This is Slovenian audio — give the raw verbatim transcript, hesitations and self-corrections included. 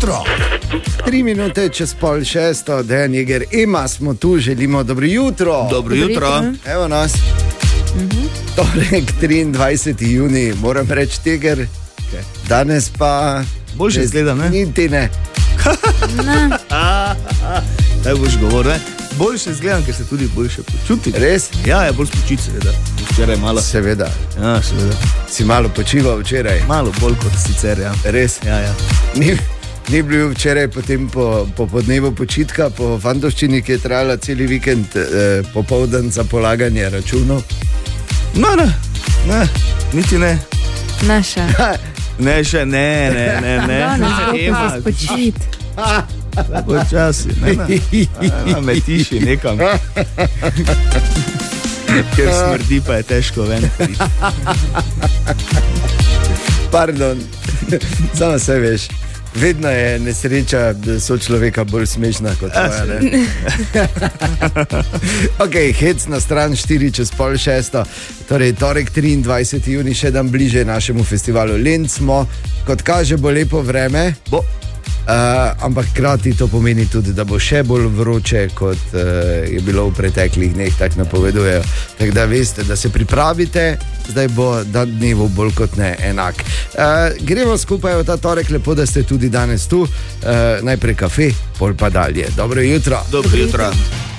jutro. Tri minute čez pol šesto, Dejan Jeger, Ema smo tu, želimo dobro jutro. Dobro jutro. Evo nas. Mm-hmm. Torek, triindvajseti junij, moram reči Jeger, okay. Danes pa... Boljše izgleda, ne? Niti ne. Ne. Kaj boš govoril, ne? Boljše izgledam, ker se tudi boljše počutim. Res? Ja, je bolj spočit, seveda. Včeraj malo. Seveda. Ja, seveda. Si malo počival včeraj? Malo bolj kot sicer, ja. Res? Ja, ja. Ni, ni bil včeraj potem po, po podnevu počitka, po fantovščini, ki je trajala celi vikend, eh, popoldan za polaganje računov? No, ne, ne, niti ne. Ne še. Ne še, ne, ne, ne, ne. Danes bo pa se spočit. Počasi, ne, ne. A, me tiši nekam. Ker smrdi pa je težko ven. Pardon, samo se veš. Vedno je nesreča sočloveka bolj smešna kot tvoja, ne? Ok, hec na stran, štiri čez pol šesto, torej torek, triindvajseti junij, še dan bliže našemu festivalu Lent smo. Kot kaže, bo lepo vreme, bo. Uh, ampak krati to pomeni tudi, da bo še bolj vroče, kot uh, je bilo v preteklih dneh, tako napovedujejo. Tako da veste, da se pripravite, zdaj bo dan dnevu bolj kot ne enak. Uh, gremo skupaj v ta torek, lepo, da ste tudi danes tu. Uh, najprej kafe, pol pa dalje. Dobro jutro. Dobro jutro.